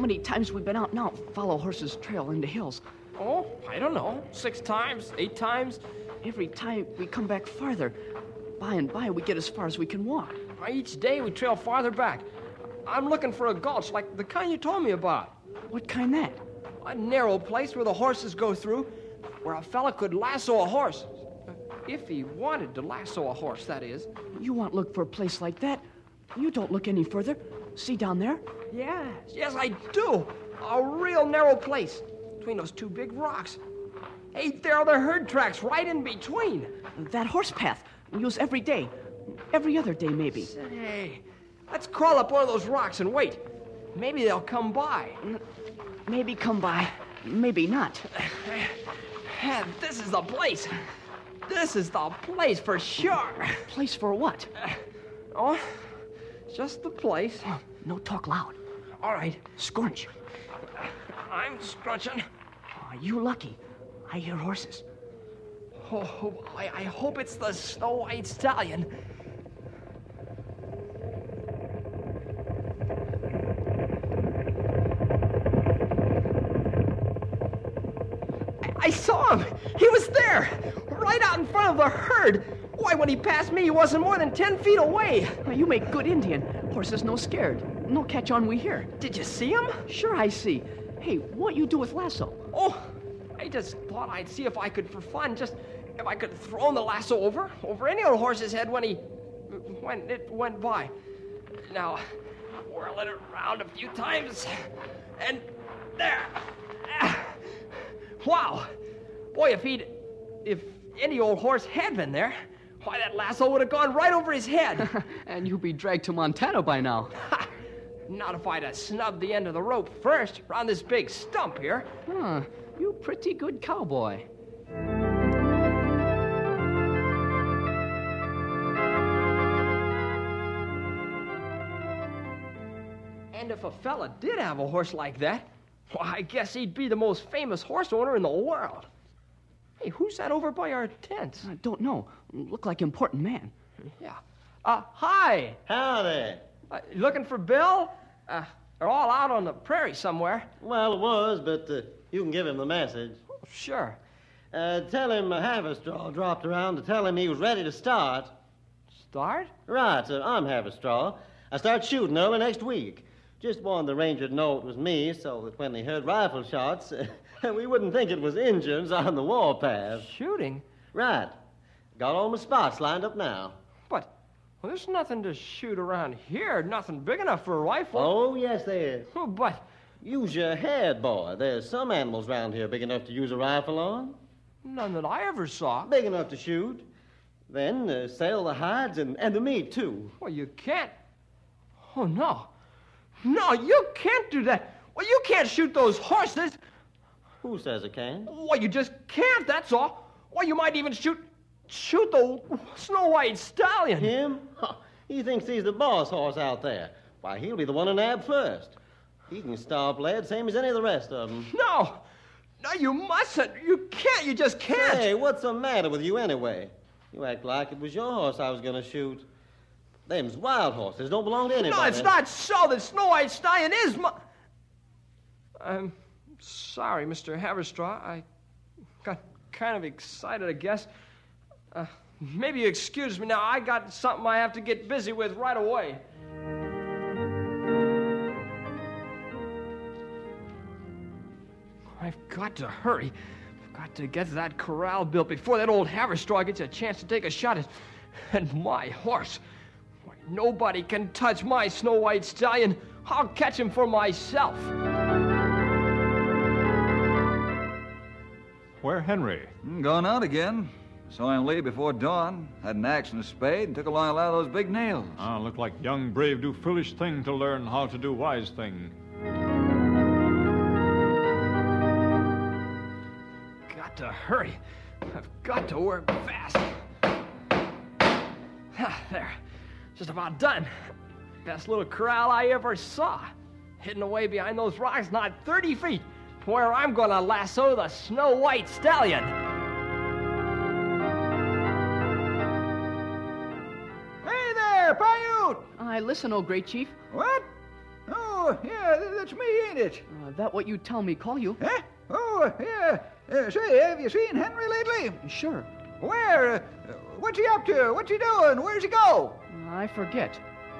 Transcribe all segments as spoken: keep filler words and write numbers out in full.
many times we've been out now, follow horses' trail in the hills? Oh, I don't know. Six times, eight times. Every time we come back farther. By and by, we get as far as we can walk. Each day we trail farther back. I'm looking for a gulch like the kind you told me about. What kind that? A narrow place where the horses go through, where a fella could lasso a horse. If he wanted to lasso a horse, that is. You want to look for a place like that? You don't look any further. See down there? Yes, yes, I do. A real narrow place between those two big rocks. Hey, there are the herd tracks right in between. That horse path we use every day. Every other day, maybe. Say, let's crawl up one of those rocks and wait. Maybe they'll come by. Maybe come by. Maybe not. This is the place. This is the place for sure. Place for what? Oh, just the place. No talk loud. All right. Scrunch. I'm scrunching. Oh, you lucky. I hear horses. Oh, I, I hope it's the Snow White Stallion. I saw him. He was there, right out in front of the herd. Why, when he passed me, he wasn't more than ten feet away. Well, you make good Indian. Horses no scared. No catch on we hear. Did you see him? Sure I see. Hey, what you do with lasso? Oh, I just thought I'd see if I could, for fun, just if I could throw the lasso over, over any old horse's head when he, when it went by. Now, whirl it around a few times, and there. Wow. Boy, if he'd, if any old horse had been there, why, that lasso would have gone right over his head. And you'd be dragged to Montana by now. Not if I'd have snubbed the end of the rope first, around this big stump here. Huh. You pretty good cowboy. And if a fella did have a horse like that, well, I guess he'd be the most famous horse owner in the world. Hey, who's that over by our tent? I don't know. Look like important man. Yeah. Uh, hi. Howdy. Uh, you looking for Bill? Uh, they're all out on the prairie somewhere. Well, it was, but uh, you can give him the message. Oh, sure. Uh, tell him a Haverstraw dropped around to tell him he was ready to start. Start? Right, uh, I'm Haverstraw. I start shooting early next week. Just wanted the ranger to know it was me so that when he heard rifle shots, uh, we wouldn't think it was Injuns on the warpath. Shooting? Right. Got all my spots lined up now. But, well, there's nothing to shoot around here. Nothing big enough for a rifle. Oh, yes, there is. Oh, but... Use your head, boy. There's some animals around here big enough to use a rifle on. None that I ever saw. Big enough to shoot. Then uh, sell the hides and, and the meat, too. Well, you can't. Oh, no. No, you can't do that. Well, you can't shoot those horses. Who says I can? Well, you just can't, that's all. Well, you might even shoot... shoot the Snow White Stallion. Him? Huh. He thinks he's the boss horse out there. Why, he'll be the one to nab first. He can stop lead, same as any of the rest of them. No. No, you mustn't. You can't. You just can't. Hey, what's the matter with you anyway? You act like it was your horse I was going to shoot. Them's wild horses. Don't belong to anybody. No, it's not so. The Snow White Stallion is my... I'm sorry, Mister Haverstraw. I got kind of excited, I guess. Uh, maybe you excuse me now. I got something I have to get busy with right away. I've got to hurry. I've got to get that corral built before that old Haverstraw gets a chance to take a shot at, at my horse. Why, nobody can touch my Snow White Stallion. I'll catch him for myself. Where Henry? Gone out again. Saw him late before dawn. Had an axe and a spade and took along a lot of those big nails. Ah, look like young brave do foolish thing to learn how to do wise thing. Got to hurry. I've got to work fast. Ah, there. Just about done. Best little corral I ever saw. Hidden away behind those rocks, not thirty feet, where I'm going to lasso the Snow White Stallion. Hey there, Paiute! I listen, oh great chief. What? Oh, yeah, it's me, ain't it? Uh, that what you tell me call you? Huh? Oh, yeah. Uh, say, have you seen Henry lately? Sure. Where? Uh, what's he up to? What's he doing? Where's he go? I forget.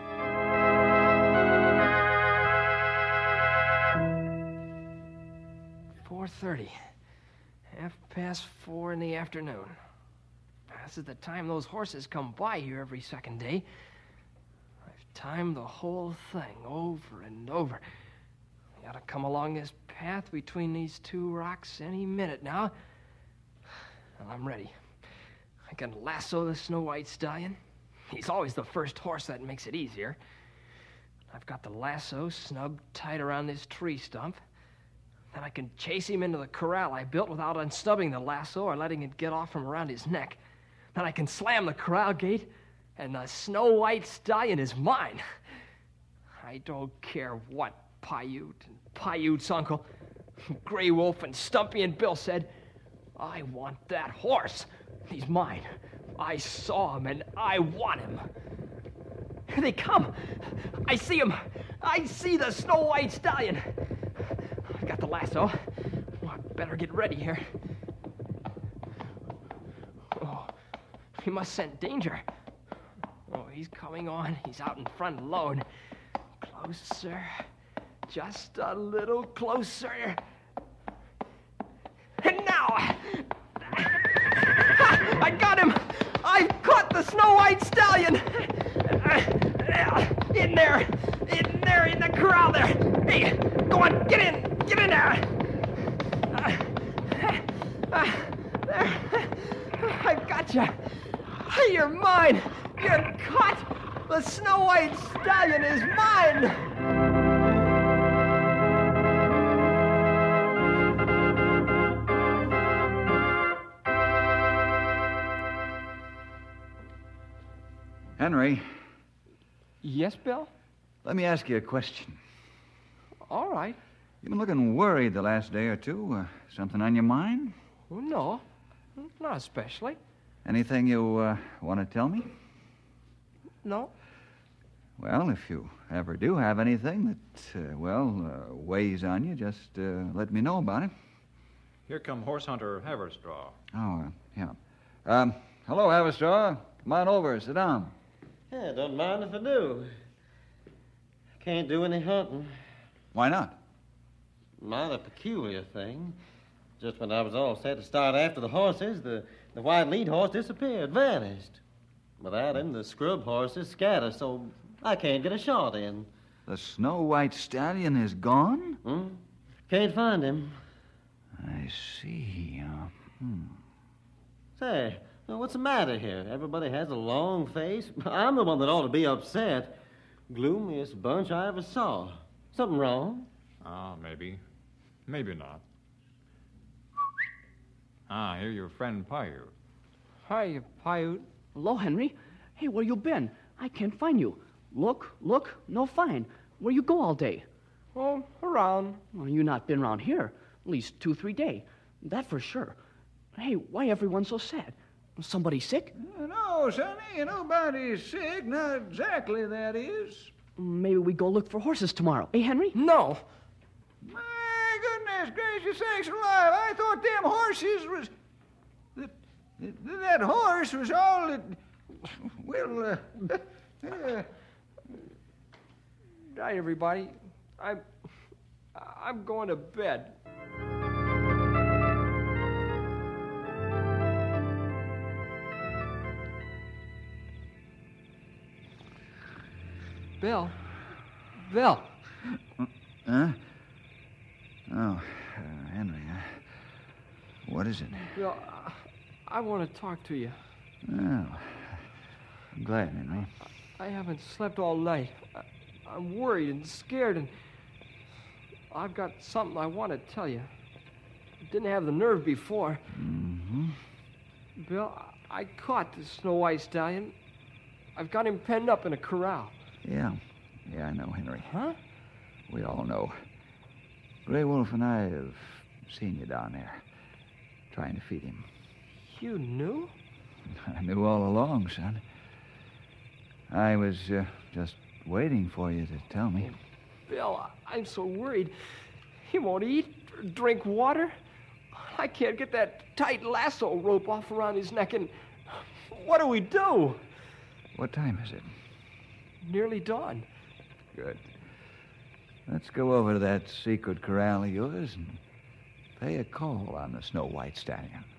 four thirty. Half past four in the afternoon. This is the time those horses come by here every second day. I've timed the whole thing over and over. They ought to come along this path between these two rocks any minute now. Well, I'm ready. I can lasso the Snow White Stallion. He's always the first horse, that makes it easier. I've got the lasso snug tight around this tree stump. Then I can chase him into the corral I built without unstubbing the lasso or letting it get off from around his neck. Then I can slam the corral gate, and the Snow White Stallion is mine. I don't care what Paiute and Paiute's uncle, Grey Wolf and Stumpy and Bill said. I want that horse. He's mine. I saw him, and I want him. Here they come. I see him. I see the Snow White Stallion. I've got the lasso. Oh, I better get ready here. Oh, he must scent danger. Oh, he's coming on. He's out in front alone. Closer. Just a little closer. And now! I got him! I've caught the Snow White Stallion! In there! In there, in the corral there! Hey, go on, get in! Get in there! Uh, there. I've got you. You're mine! You're caught! The Snow White Stallion is mine! Henry, Yes, Bill? let me ask you a question. All right. You've been looking worried the last day or two. Uh, something on your mind? Well, no, not especially. Anything you uh, want to tell me? No. Well, if you ever do have anything that, uh, well, uh, weighs on you, just uh, let me know about it. Here come horse hunter Haverstraw. Oh, uh, yeah. Um, hello, Haverstraw. Come on over. Sit down. Yeah, don't mind if I do. Can't do any hunting. Why not? Not a peculiar thing. Just when I was all set to start after the horses, the, the white lead horse disappeared, vanished. Without him, the scrub horses scatter, so I can't get a shot in. The Snow White Stallion is gone? Hmm? Can't find him. I see. Uh, hmm. Say, now what's the matter here? Everybody has a long face. I'm the one that ought to be upset. Gloomiest bunch I ever saw. Something wrong? Ah, maybe. Maybe not. Ah, here your friend Paiute. Hi, Paiute. Hello, Henry. Hey, where you been? I can't find you. Look, look, no find. Where you go all day? Oh, around. Well, you not been around here. At least two, three day. That for sure. Hey, why everyone so sad? Somebody sick? No, Sonny, nobody's sick. Not exactly, that is. Maybe we go look for horses tomorrow. Hey, Henry? No. My goodness gracious sakes alive. I thought them horses was... That, that, that horse was all that... Well, uh... uh Night, everybody. I'm... I'm going to bed. Bill. Bill. Huh? Oh, uh, Henry, uh, what is it? Bill, I, I want to talk to you. Oh, I'm glad, Henry. I haven't slept all night. I, I'm worried and scared, and I've got something I want to tell you. I didn't have the nerve before. Mm-hmm. Bill, I caught the Snow White Stallion. I've got him penned up in a corral. Yeah. Yeah, I know, Henry. Huh? We all know. Grey Wolf and I have seen you down there, trying to feed him. You knew? I knew all along, son. I was uh, just waiting for you to tell me. Bill, I'm so worried. He won't eat or drink water. I can't get that tight lasso rope off around his neck, and what do we do? What time is it? Nearly dawn. Good. Let's go over to that secret corral of yours and pay a call on the Snow White Stallion.